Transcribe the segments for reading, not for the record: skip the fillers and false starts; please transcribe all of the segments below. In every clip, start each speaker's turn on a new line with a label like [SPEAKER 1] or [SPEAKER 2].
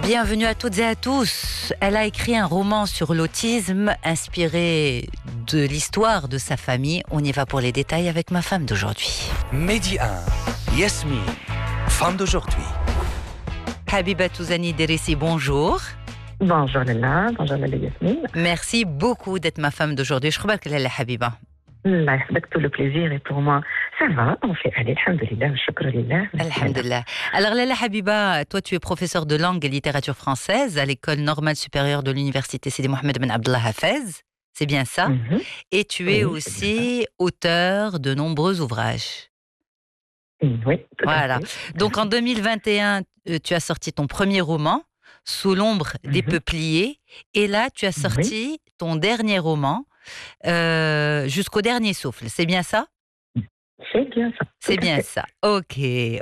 [SPEAKER 1] Bienvenue à toutes et à tous. Elle a écrit un roman sur l'autisme inspiré de l'histoire de sa famille. On y va pour les détails avec ma femme d'aujourd'hui.
[SPEAKER 2] Midi 1, Yasmine, femme d'aujourd'hui.
[SPEAKER 1] Habiba Touzani Derissi, bonjour.
[SPEAKER 3] Bonjour Lala, bonjour Lala Yasmine.
[SPEAKER 1] Merci beaucoup d'être ma femme d'aujourd'hui. Je crois que Lala Habiba.
[SPEAKER 3] Allah يحفظك, tout le plaisir est pour moi. Ça va, on fait aller, alhamdoulilah, shukr lillah.
[SPEAKER 1] Alhamdulillah. Alors Lala Habiba, toi tu es professeure de langue et littérature française à l'école normale supérieure de l'université Sidi Mohamed Ben Abdallah Hafez. C'est bien ça? Et tu es aussi auteur de nombreux ouvrages.
[SPEAKER 3] Oui,
[SPEAKER 1] voilà. Donc en 2021, tu as sorti ton premier roman, Sous l'ombre des peupliers. Et là, tu as sorti ton dernier roman, Jusqu'au dernier souffle. C'est bien ça?
[SPEAKER 3] C'est bien ça.
[SPEAKER 1] C'est bien ça. Ok.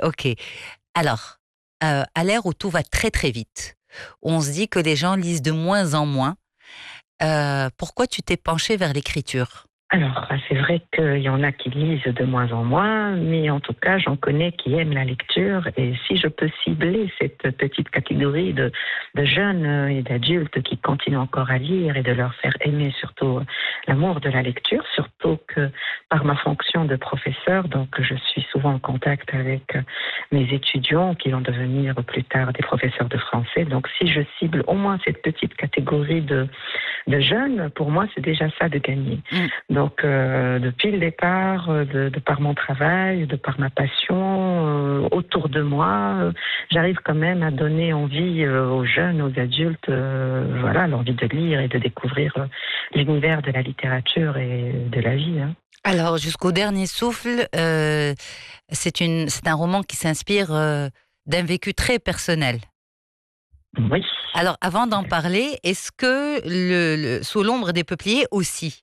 [SPEAKER 1] Alors, à l'ère où tout va très très vite, on se dit que les gens lisent de moins en moins. Pourquoi tu t'es penchée vers l'écriture?
[SPEAKER 3] Alors, c'est vrai qu'il y en a qui lisent de moins en moins, mais en tout cas, j'en connais qui aiment la lecture. Et si je peux cibler cette petite catégorie de jeunes et d'adultes qui continuent encore à lire et de leur faire aimer surtout l'amour de la lecture, surtout que par ma fonction de professeur, donc je suis souvent en contact avec mes étudiants qui vont devenir plus tard des professeurs de français. Donc, si je cible au moins cette petite catégorie de jeunes, pour moi, c'est déjà ça de gagner. Donc, depuis le départ, de par mon travail, de par ma passion, autour de moi, j'arrive quand même à donner envie aux jeunes, aux adultes, l'envie de lire et de découvrir l'univers de la littérature et de la vie.
[SPEAKER 1] Alors, Jusqu'au dernier souffle, c'est un roman qui s'inspire d'un vécu très personnel.
[SPEAKER 3] Oui.
[SPEAKER 1] Alors, avant d'en parler, est-ce que Sous l'ombre des peupliers aussi?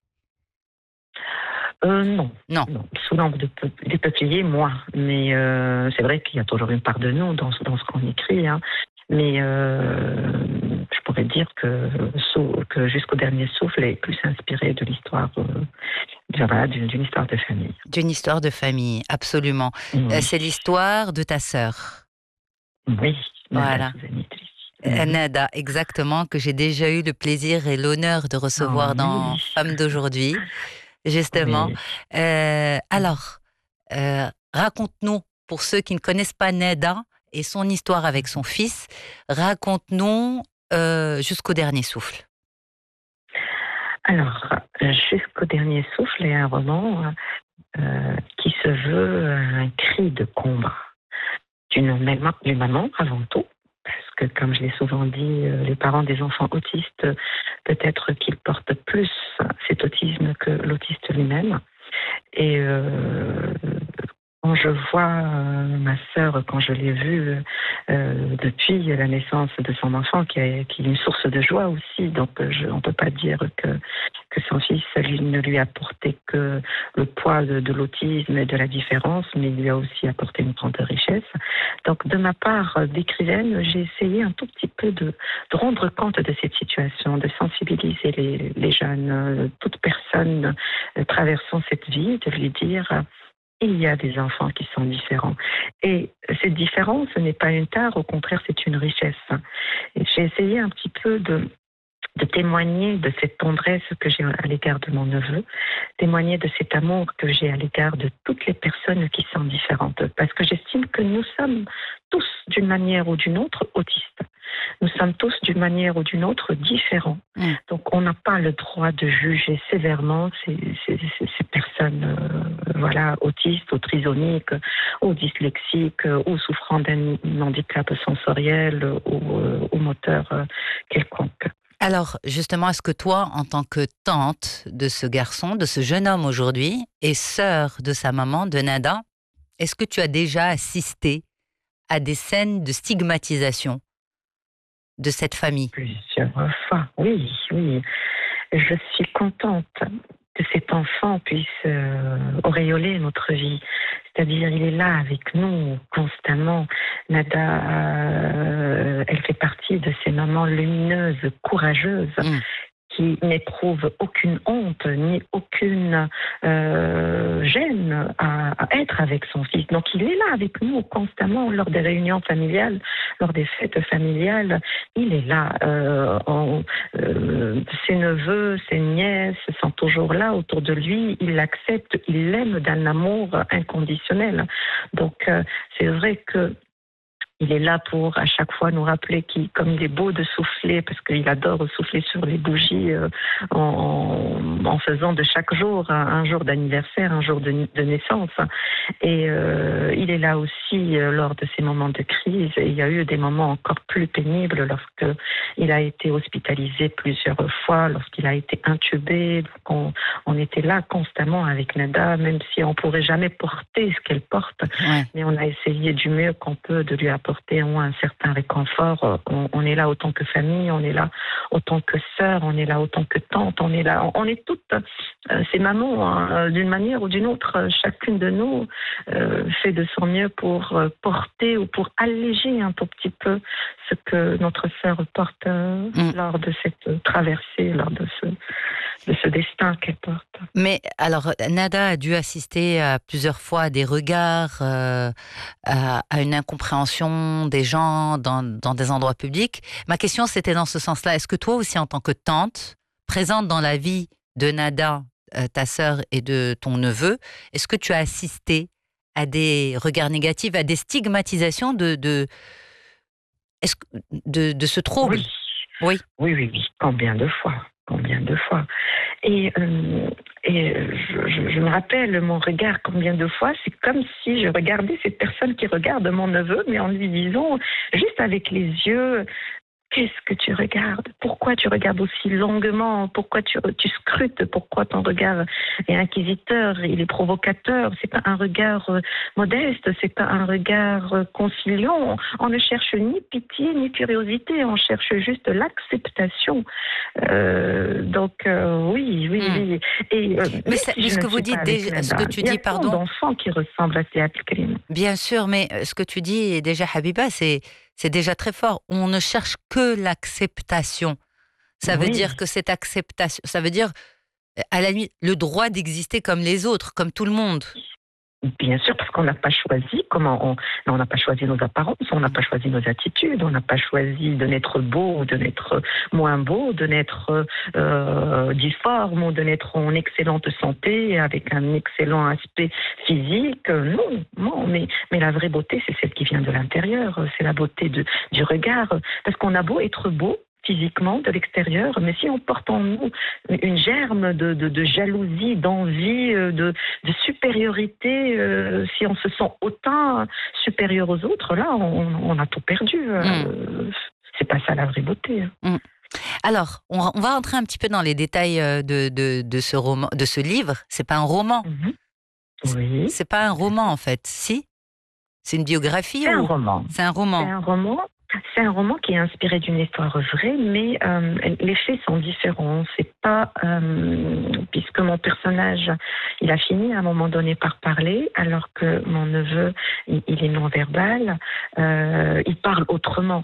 [SPEAKER 3] Non. Sous l'ombre des peupliers, moi. Mais c'est vrai qu'il y a toujours une part de nous dans ce qu'on écrit. Mais je pourrais dire que Jusqu'au dernier souffle est plus inspiré de l'histoire, d'une histoire de famille.
[SPEAKER 1] D'une histoire de famille, absolument. C'est l'histoire de ta sœur.
[SPEAKER 3] Oui.
[SPEAKER 1] Voilà. Nada, exactement, que j'ai déjà eu le plaisir et l'honneur de recevoir dans Femme d'aujourd'hui, justement. Alors, raconte-nous, pour ceux qui ne connaissent pas Nada et son histoire avec son fils, raconte-nous Jusqu'au dernier souffle.
[SPEAKER 3] Alors, Jusqu'au dernier souffle est un roman qui se veut un cri de combat d'une maman avant tout. Parce que, comme je l'ai souvent dit, les parents des enfants autistes, peut-être qu'ils portent plus cet autisme que l'autiste lui-même. Et quand je vois ma sœur, quand je l'ai vue depuis la naissance de son enfant, qui est une source de joie aussi, donc on ne peut pas dire que son fils ne lui a apporté que le poids de l'autisme et de la différence, mais il lui a aussi apporté une grande richesse. Donc, de ma part d'écrivaine, j'ai essayé un tout petit peu de rendre compte de cette situation, de sensibiliser les jeunes, toute personne traversant cette vie, de lui dire il y a des enfants qui sont différents. Et cette différence, ce n'est pas une tare, au contraire, c'est une richesse. Et j'ai essayé un petit peu de témoigner de cette tendresse que j'ai à l'égard de mon neveu, témoigner de cet amour que j'ai à l'égard de toutes les personnes qui sont différentes. Parce que j'estime que nous sommes tous, d'une manière ou d'une autre, autistes. Nous sommes tous, d'une manière ou d'une autre, différents. Donc, on n'a pas le droit de juger sévèrement ces personnes autistes, ou trisomiques, ou dyslexiques, ou souffrant d'un handicap sensoriel ou moteur quelconque.
[SPEAKER 1] Alors, justement, est-ce que toi, en tant que tante de ce garçon, de ce jeune homme aujourd'hui, et sœur de sa maman, de Nada, est-ce que tu as déjà assisté à des scènes de stigmatisation de cette famille?
[SPEAKER 3] Plusieurs fois, oui. Je suis contente que cet enfant puisse auréoler notre vie. C'est-à-dire, il est là avec nous constamment. Nada, elle fait partie de ces mamans lumineuses, courageuses, qui n'éprouve aucune honte ni aucune gêne à être avec son fils. Donc il est là avec nous constamment lors des réunions familiales, lors des fêtes familiales. Il est là. Ses neveux, ses nièces sont toujours là autour de lui. Il l'accepte, il l'aime d'un amour inconditionnel. Donc c'est vrai que il est là pour à chaque fois nous rappeler comme il est beau de souffler, parce qu'il adore souffler sur les bougies en faisant de chaque jour un jour d'anniversaire, un jour de naissance. Et il est là aussi lors de ces moments de crise. Et il y a eu des moments encore plus pénibles lorsqu'il a été hospitalisé plusieurs fois, lorsqu'il a été intubé. Donc on était là constamment avec Nada, même si on ne pourrait jamais porter ce qu'elle porte. Ouais. Mais on a essayé du mieux qu'on peut de lui apporter au moins un certain réconfort. On est là autant que famille, on est là autant que sœur, on est là autant que tante, on est là, on est toutes ces mamans, hein, d'une manière ou d'une autre. Chacune de nous fait de son mieux pour porter ou pour alléger un tout petit peu ce que notre sœur porte lors de cette traversée, lors de ce destin qu'elle porte.
[SPEAKER 1] Mais alors, Nada a dû assister à plusieurs fois à des regards, à une incompréhension des gens dans des endroits publics. Ma question, c'était dans ce sens-là. Est-ce que toi aussi, en tant que tante, présente dans la vie de Nada, ta sœur et de ton neveu, est-ce que tu as assisté à des regards négatifs, à des stigmatisations de ce trouble?
[SPEAKER 3] Oui. Oui. Combien de fois? Et je me rappelle mon regard combien de fois, c'est comme si je regardais cette personne qui regarde mon neveu, mais en lui disant, juste avec les yeux, qu'est-ce que tu regardes? Pourquoi tu regardes aussi longuement? Pourquoi tu scrutes? Pourquoi ton regard est inquisiteur? Il est provocateur. C'est pas un regard modeste, c'est pas un regard conciliant. On ne cherche ni pitié ni curiosité, on cherche juste l'acceptation. Oui. Et,
[SPEAKER 1] mais ce que vous dites, ce que tu dis, pardon.
[SPEAKER 3] Il y a d'enfants qui ressemblent à ces Abdelkrim.
[SPEAKER 1] Bien sûr, mais ce que tu dis déjà, Habiba, c'est déjà très fort. On ne cherche que l'acceptation. Ça veut dire que cette acceptation, ça veut dire, à la limite, le droit d'exister comme les autres, comme tout le monde.
[SPEAKER 3] Bien sûr, parce qu'on n'a pas choisi on n'a pas choisi nos apparences, on n'a pas choisi nos attitudes, on n'a pas choisi de naître beau ou de naître moins beau, de naître difforme ou de naître en excellente santé avec un excellent aspect physique. Non, mais la vraie beauté, c'est celle qui vient de l'intérieur, c'est la beauté du regard, parce qu'on a beau être beau physiquement, de l'extérieur, mais si on porte en nous une germe de jalousie, d'envie, de supériorité, si on se sent autant supérieur aux autres, là, on a tout perdu. C'est pas ça la vraie beauté.
[SPEAKER 1] Alors, on va entrer un petit peu dans les détails de ce roman, de ce livre. C'est pas un roman.
[SPEAKER 3] Oui.
[SPEAKER 1] C'est pas un roman, en fait. Si? C'est une biographie?
[SPEAKER 3] C'est un roman.
[SPEAKER 1] C'est un roman.
[SPEAKER 3] C'est un roman. C'est un roman qui est inspiré d'une histoire vraie, mais les faits sont différents. C'est pas puisque mon personnage, il a fini à un moment donné par parler, alors que mon neveu, il est non-verbal, il parle autrement.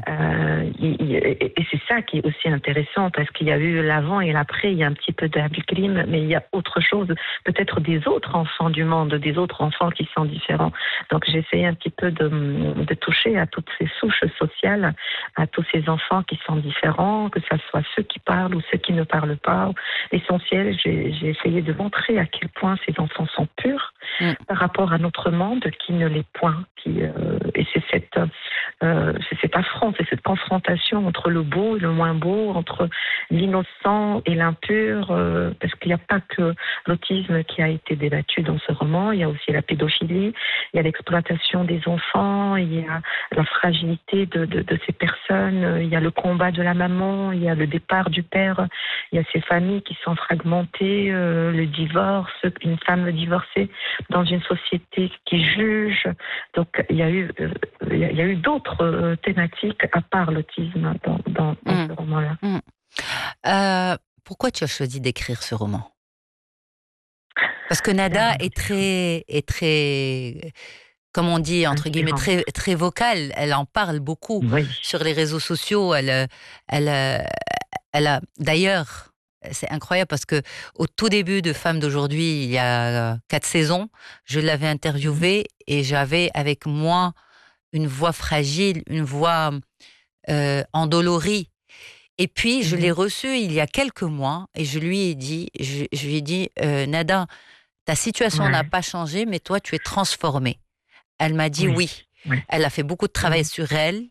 [SPEAKER 3] Et c'est ça qui est aussi intéressant, parce qu'il y a eu l'avant et l'après, il y a un petit peu d'Abdelkrim, mais il y a autre chose, peut-être des autres enfants du monde, des autres enfants qui sont différents. Donc j'ai essayé un petit peu de toucher à toutes ces souches sociales, à tous ces enfants qui sont différents, que ce soit ceux qui parlent ou ceux qui ne parlent pas. L'essentiel, j'ai essayé de montrer à quel point ces enfants sont purs par rapport à notre monde qui ne l'est point. Et c'est cet affront, c'est cette confrontation entre le beau et le moins beau, entre l'innocent et l'impur, parce qu'il n'y a pas que l'autisme qui a été débattu dans ce roman, il y a aussi la pédophilie, il y a l'exploitation des enfants, il y a la fragilité de ces personnes, il y a le combat de la maman, il y a le départ du père, il y a ces familles qui sont fragmentées, le divorce, une femme divorcée dans une société qui juge. Donc il y a eu d'autres thématiques à part l'autisme dans ce roman-là.
[SPEAKER 1] Pourquoi tu as choisi d'écrire ce roman? Parce que Nada est très, comme on dit, entre guillemets, très vocale. Elle en parle beaucoup sur les réseaux sociaux. Elle a d'ailleurs, C'est incroyable parce que au tout début de Femmes d'aujourd'hui, il y a 4 saisons, je l'avais interviewée et j'avais avec moi une voix fragile, une voix endolorie. Et puis, je l'ai reçue il y a quelques mois et je lui ai dit, Nada, ta situation n'a pas changé, mais toi, tu es transformée. Elle m'a dit oui. Elle a fait beaucoup de travail sur elle.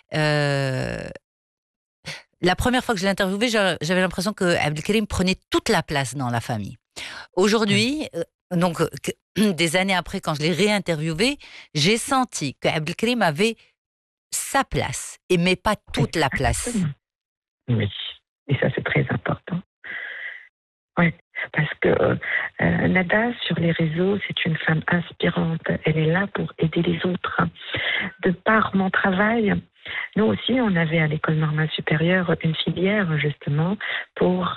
[SPEAKER 1] La première fois que je l'ai interviewée, j'avais l'impression que Abdelkrim prenait toute la place dans la famille. Aujourd'hui, donc des années après, quand je l'ai réinterviewée, j'ai senti que Abdelkrim avait sa place, mais pas toute la place.
[SPEAKER 3] Oui, et ça c'est très important. Oui, parce que Nada, sur les réseaux, c'est une femme inspirante. Elle est là pour aider les autres. De par mon travail, nous aussi, on avait à l'école normale supérieure une filière justement pour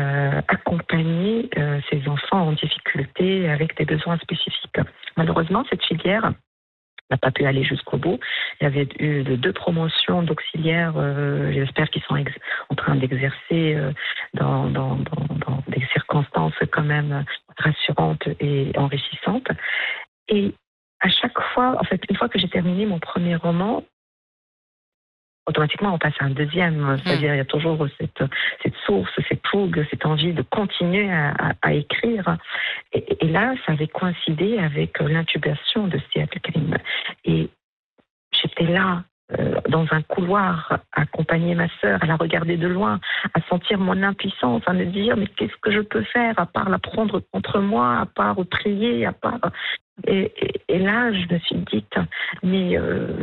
[SPEAKER 3] accompagner ces enfants en difficulté avec des besoins spécifiques. Malheureusement, cette filière n'a pas pu aller jusqu'au bout. Il y avait eu 2 promotions d'auxiliaires, j'espère qu'ils sont en train d'exercer dans des circonstances quand même rassurantes et enrichissantes. Et à chaque fois, en fait, une fois que j'ai terminé mon premier roman, automatiquement on passe à un deuxième. C'est-à-dire il y a toujours cette source, cette fougue, cette envie de continuer à écrire. Et là, ça avait coïncidé avec l'intubation de Sia Abdelkrim. Et j'étais là, dans un couloir, à accompagner ma sœur, à la regarder de loin, à sentir mon impuissance, à me dire mais qu'est-ce que je peux faire à part la prendre contre moi, à part prier, à part... Et là, je me suis dit, mais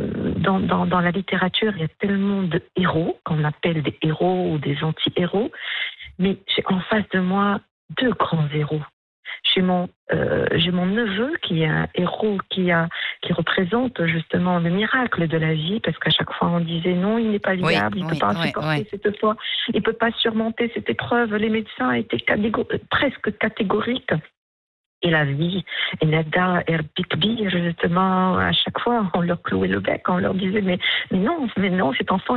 [SPEAKER 3] dans la littérature, il y a tellement de héros, qu'on appelle des héros ou des anti-héros, mais j'ai en face de moi 2 grands héros. J'ai mon neveu qui est un héros qui représente justement le miracle de la vie, parce qu'à chaque fois on disait non, il n'est pas viable, il ne peut pas supporter cette foi, il ne peut pas surmonter cette épreuve. Les médecins étaient presque catégoriques. Et la vie, et Nada et Bikbi, justement, à chaque fois, on leur clouait le bec, on leur disait mais non, cet enfant,